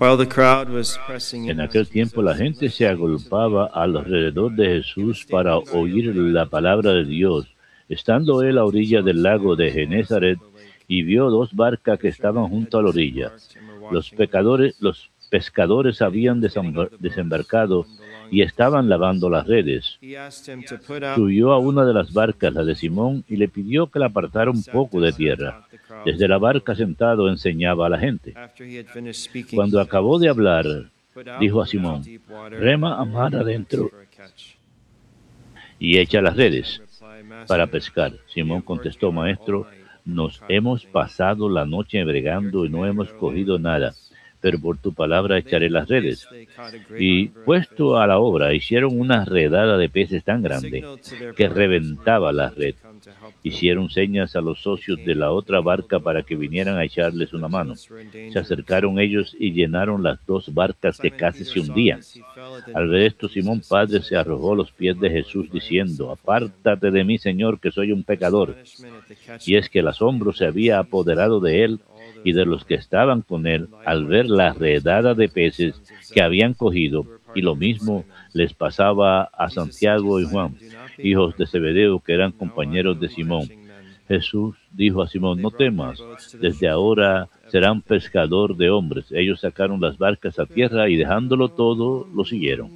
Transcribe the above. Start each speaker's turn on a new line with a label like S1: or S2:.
S1: En aquel tiempo la gente se agolpaba alrededor de Jesús para oír la palabra de Dios. Estando él a orilla del lago de Genezaret, y vio dos barcas que estaban junto a la orilla. Los pescadores habían desembarcado y estaban lavando las redes. Subió a una de las barcas, la de Simón, y le pidió que la apartara un poco de tierra. Desde la barca sentado enseñaba a la gente. Cuando acabó de hablar, dijo a Simón: rema a mar adentro y echa las redes para pescar. Simón contestó: Maestro, nos hemos pasado la noche bregando y no hemos cogido nada, pero por tu palabra echaré las redes. Y puesto a la obra, hicieron una redada de peces tan grande que reventaba la red. Hicieron señas a los socios de la otra barca para que vinieran a echarles una mano. Se acercaron ellos y llenaron las dos barcas que casi se hundían. Al ver esto, Simón Padre se arrojó a los pies de Jesús diciendo: apártate de mí, Señor, que soy un pecador. Y es que el asombro se había apoderado de él y de los que estaban con él al ver la redada de peces que habían cogido, y lo mismo les pasaba a Santiago y Juan, hijos de Zebedeo, que eran compañeros de Simón. Jesús dijo a Simón: no temas, desde ahora serán pescador de hombres. Ellos sacaron las barcas a tierra y dejándolo todo, lo siguieron.